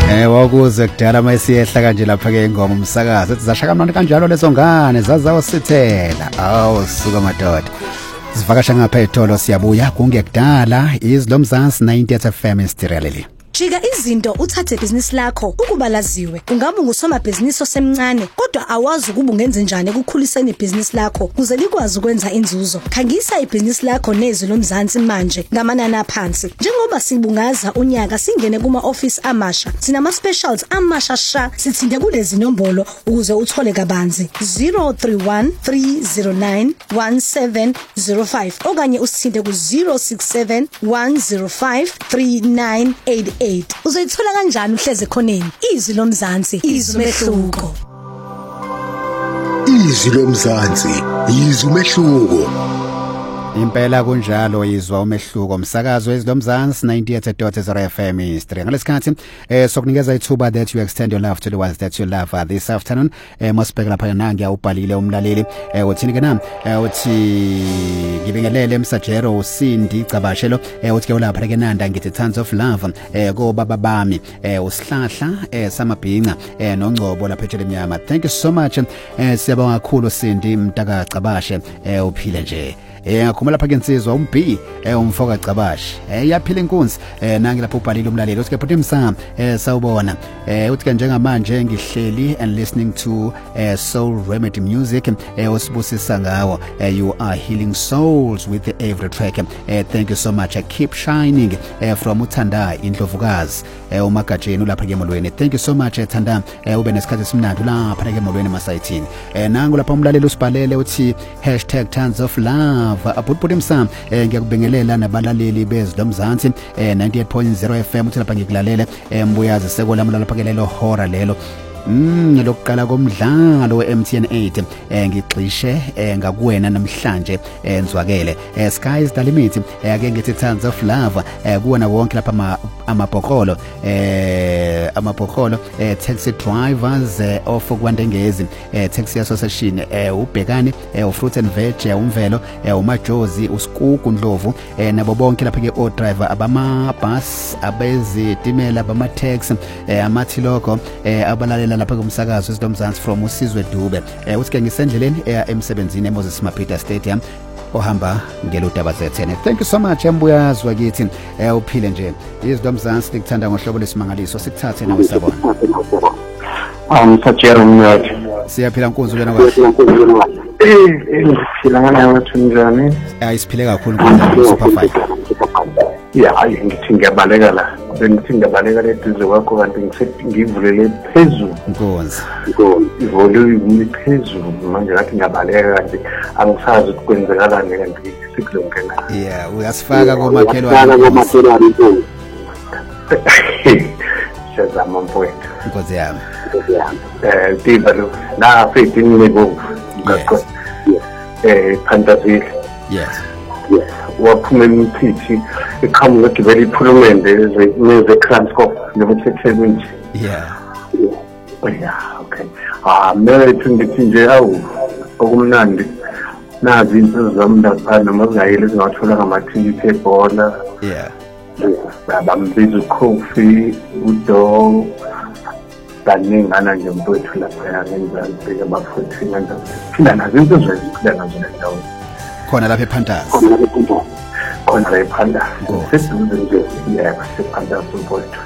Wakuze kudala mayisiyehla kanje lapha ke ingoma umsakazo ethi zashaka mnandi kanjalo lezo ngane zazawo sithela suka madoda sivakasha ngapha eTolo siyabuya kungekudala izilomzansi 90 FM Stireleli. Jika izinto uthathe business lakho ukuba laziwe. Ungabe ngusoma business osemncane kodwa awazi ukuba ungenze njani ekukhuliseni business lakho kuze likwazi ukwenza inzuzo. Khangisa ibusiness lakho nezwi lomzansi manje ngamanani aphansi. Njengoba sibungaza unyaka singene kuma office amasha. Sinama specials amasha sha sithinde kulezi nombolo ukuze uthole kabanzi 031 309 1705 okanye usithinte ku 067 105 3988. Uzoyithola kanjani uhleze khoneni izwi lomzansi izwi umehluko izwi lomzansi izwi umehluko impela kunjalo izwa umehluko umsakazo ezilomzansi 90.0 FM Eastern ngalesikhathi sokunikeza ithuba that you extend your love to the ones that you love this afternoon mosibheka lapha nangi awubhalile umlaleli uthini ke nami uthi ngibingelele emsajero usindi cabashelo uthi ke ulapha ke nanda ngithi tons of love ko baba bami usihlahla samabhinqa nongcobo lapha ejele emnyama. Thank you so much siyabonga kakhulu Sindi mtaka cabashe uphile nje ngakhuluma lapha ke insizwa umB umfoka Cabashi yaphila inkunzi nangi lapha ubhalile umlaleli uthi ke phuthi msam sawubona uthi ke njengamanje ngihleli and listening to soul remedy music usibusisa ngawo you are healing souls with every track. Thank you so much. Keep shining from uThanda Indlovukazi umagajeni lapha ke emolweni. Thank you so much Thanda ube nesikhathi simnandi lapha ke emolweni masayithini nangu lapha umlaleli usibhalele uthi #tons of love abutbudi msam ngiyakubingelela nabalaleli bezilomzansi 98.0 FM uthi lapha ngikulalele mbuyazi sekolami lapha ke lelo hora lelo lokuqala komdlalo weMTN 8 ngixishe ngakuwena namhlanje enzwakele sky is the limit ake ngithi tons of love kuwona wonke lapha amabhokolo taxi drivers of Kwandengezi taxi association ubhekani ufruit and veg umvelo umajozi usikugu Ndlovu nabo bonke lapha ke o driver abama bus abezitimela abama taxi amathiloko abalalela lapha kumsakazo esidomzansi from uSizwe Dube uthi ke ngisendleleni emsebenzini eMoses Mapita Stadium ohamba ngeludaba zethene. Thank you so much embuyazwa kithi uphile nje izidomzansi likuthanda ngohlobo lesimangaliso sikuthathe nawe sabona Sajero mnyathi siyaphila nkonzo yena kahle siphila ngana wathi njani isiphile kakhulu nkonzo superfine hayi ngithi ngiyabaleka la bengithi ngiyabaleka ledize kwakho kanti ngivulele phezulu nkonzo ivolume phezulu manje ngathi ngiyabaleka kanti angisazi ukwenzekalani kanti sikuzongena uyasifaka komakhelwane siyazama mfowethu nkonzo yami tiba lo na fethi ngibonga Phantazile yes waphuma emthithi iqhamuka gibela iphulumende neze Transcorp nokuthethela nje okay mele ngithi nje awu okumnandi nazi izinto zami lapha noma zingayile ezingathola ngamathikithi ebhola bambiza coffee udo baningana nje mfowethu lapha ngenzansi abafuthi nganda phila nazo izinto zoziphila nazo le ndawo khona lapha ePhantas khona la ePhantas seduze nje sePhantas mfowethu